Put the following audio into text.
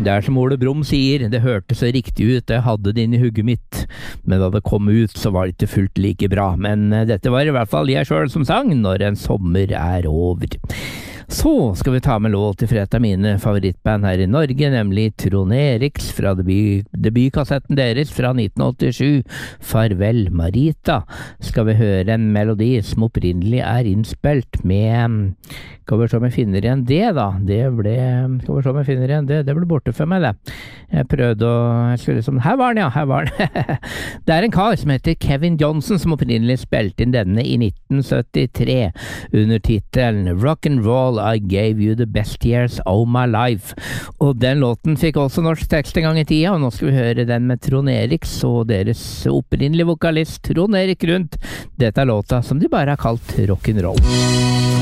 Det som Ole Brumm sier, det hørtes så riktig ut, jeg hadde det inn i hugget mitt, men da det kom ut så var det ikke fullt like bra. Men dette var i hvert fall jeg selv som sang Når en sommer er over. Så skal vi ta med låt til et av mine favorittband her i Norge, nemlig Trond Eriks fra debutkassetten deres fra 1987, Farvel Marita. Skal vi høre en melodi som opprinnelig er innspilt med, skal vi se om jeg finner igjen det da, det ble borte for meg det. Jeg prøvde jeg skulle liksom, her var den ja, her var den. Det er en kar som heter Kevin Johnson som opprinnelig spilte inn denne i 1973 under titelen Rock'n'Roll I Gave You The Best Years of My Life. Og den låten fikk også norsk tekst en gang i tida, og nå skal vi høre den med Trond Eriks og deres opprinnelige vokalist Trond Erik Rundt. Dette er låta som de bare har kalt Rock'n'Roll.